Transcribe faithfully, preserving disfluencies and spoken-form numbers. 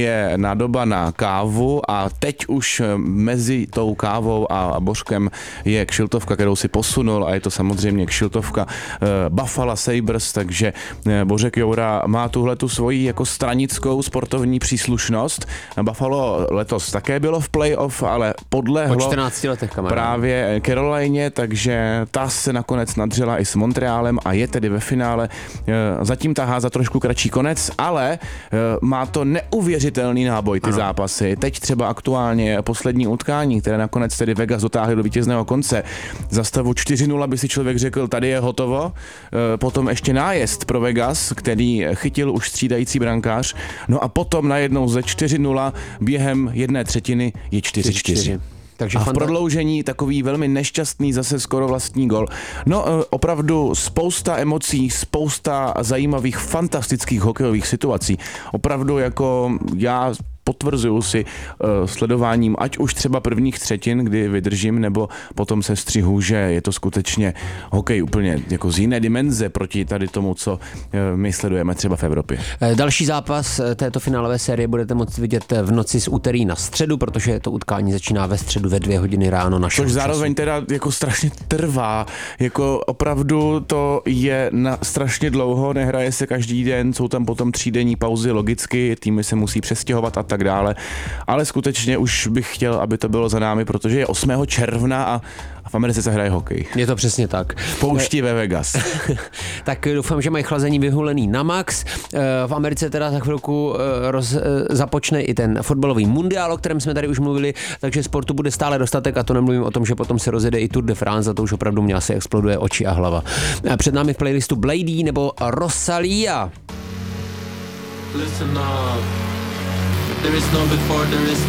je nádoba na kávu a teď už mezi tou kávou a bořkem je kšiltovka, kterou si posunul a je to samozřejmě kšiltovka Buffalo Sabres, takže Bořek Joura má tuhletu svoji jako stranickou sportovní příslušnost. Buffalo letos také bylo v playoff, ale podlehlo po čtrnácti letech, kamarád. Právě Carolině, takže ta se nakonec nadřela i s Montrealem a je tedy ve finále. Zatím tahá za trošku kratší konec, ale má to neuvěřitelný náboj ty ano. zápasy. Teď třeba aktuálně poslední utkání, které nakonec tedy Vegas dotáhly do vítězného konce. Za stavu čtyři nula by si člověk řekl, tady je hotovo. Potom ještě nájezd pro Vegas, který chytil už střídající brankář. No a potom najednou ze čtyři nula během jedné třetiny je čtyři čtyři. Takže a v prodloužení takový velmi nešťastný zase skoro vlastní gol. No opravdu spousta emocí, spousta zajímavých, fantastických hokejových situací. Opravdu jako já potvrzuju si uh, sledováním, ať už třeba prvních třetin, kdy vydržím, nebo potom se střihu, že je to skutečně hokej úplně jako z jiné dimenze proti tady tomu, co uh, my sledujeme třeba v Evropě. Další zápas této finálové série budete moct vidět v noci z úterý na středu, protože to utkání začíná ve středu ve dvě hodiny ráno našeho Což zároveň teda jako strašně trvá, jako opravdu to je na strašně dlouho, nehraje se každý den, jsou tam potom třídenní pauzy, logicky, týmy se musí přestěhovat a tak dále, ale skutečně už bych chtěl, aby to bylo za námi, protože je osmého června a v Americe se hraje hokej. Je to přesně tak. Pouští ve Vegas. Tak doufám, že mají chlazení vyhulený na max. V Americe teda za chvilku roz, započne i ten fotbalový mundiál, o kterém jsme tady už mluvili, takže sportu bude stále dostatek a to nemluvím o tom, že potom se rozjede i Tour de France a to už opravdu mě asi exploduje oči a hlava. Před námi v playlistu Bladee nebo Rosalia. Listen up. There is no before, there is